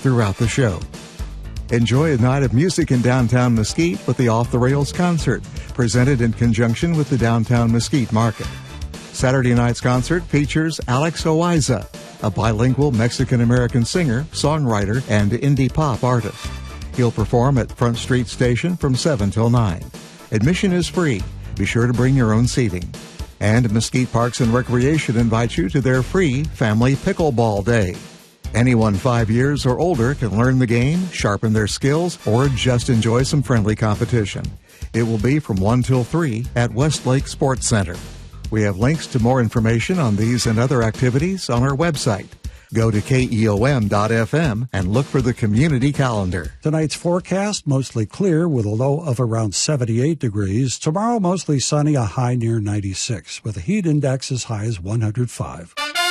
throughout the show. Enjoy a night of music in downtown Mesquite with the Off the Rails concert, presented in conjunction with the Downtown Mesquite Market. Saturday night's concert features Alex Oiza, a bilingual Mexican-American singer, songwriter, and indie pop artist. He'll perform at Front Street Station from 7 till 9. Admission is free. Be sure to bring your own seating. And Mesquite Parks and Recreation invites you to their free Family Pickleball Day. Anyone 5 years or older can learn the game, sharpen their skills, or just enjoy some friendly competition. It will be from 1 till 3 at Westlake Sports Center. We have links to more information on these and other activities on our website. Go to KEOM.FM and look for the community calendar. Tonight's forecast, mostly clear with a low of around 78 degrees. Tomorrow, mostly sunny, a high near 96, with a heat index as high as 105.